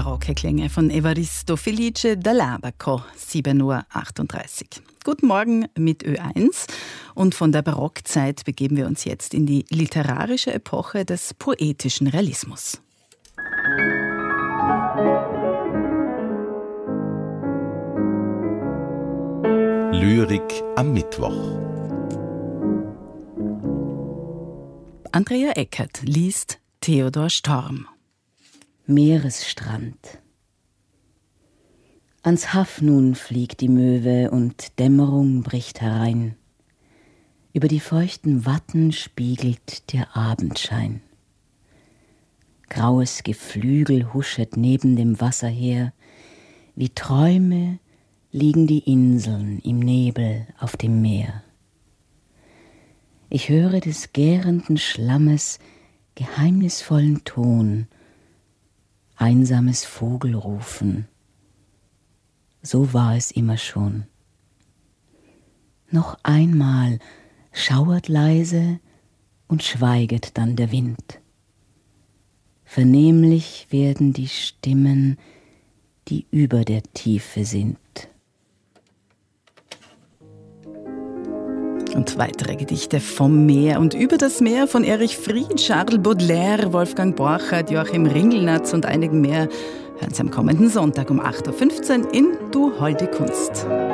barocke Klänge von Evaristo Felice dall'Abaco, 7:38 Uhr. Guten Morgen mit Ö1 und von der Barockzeit begeben wir uns jetzt in die literarische Epoche des poetischen Realismus. Lyrik am Mittwoch. Andrea Eckert liest Theodor Storm. Meeresstrand. Ans Haff nun fliegt die Möwe und Dämmerung bricht herein. Über die feuchten Watten spiegelt der Abendschein. Graues Geflügel huschet neben dem Wasser her, wie Träume liegen die Inseln im Nebel auf dem Meer. Ich höre des gärenden Schlammes geheimnisvollen Ton, einsames Vogelrufen. So war es immer schon. Noch einmal schauert leise und schweiget dann der Wind. Vernehmlich werden die Stimmen, die über der Tiefe sind. Und weitere Gedichte vom Meer und über das Meer von Erich Fried, Charles Baudelaire, Wolfgang Borchardt, Joachim Ringelnatz und einigen mehr hören Sie am kommenden Sonntag um 8:15 Uhr in Du holde Kunst.